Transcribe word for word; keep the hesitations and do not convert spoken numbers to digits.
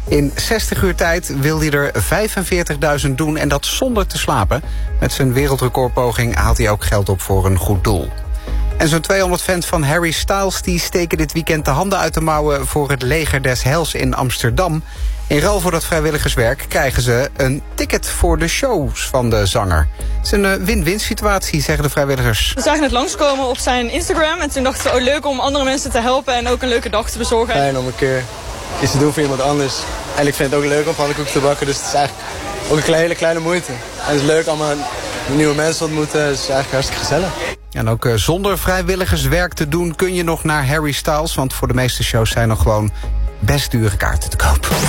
In zestig uur tijd wil hij er vijfenveertigduizend doen en dat zonder te slapen. Met zijn wereldrecordpoging haalt hij ook geld op voor een goed doel. En zo'n tweehonderd fans van Harry Styles die steken dit weekend de handen uit de mouwen voor het Leger des Heils in Amsterdam. In ruil voor dat vrijwilligerswerk krijgen ze een ticket voor de shows van de zanger. Het is een win-win situatie, zeggen de vrijwilligers. We zagen het langskomen op zijn Instagram en toen dachten we, oh, leuk om andere mensen te helpen en ook een leuke dag te bezorgen. Fijn om een keer iets te doen voor iemand anders. En ik vind het ook leuk om pannenkoeken te bakken, dus het is eigenlijk ook een hele kleine moeite. En het is leuk allemaal nieuwe mensen ontmoeten, dus het is eigenlijk hartstikke gezellig. En ook zonder vrijwilligerswerk te doen kun je nog naar Harry Styles, want voor de meeste shows zijn nog gewoon best dure kaarten te koop.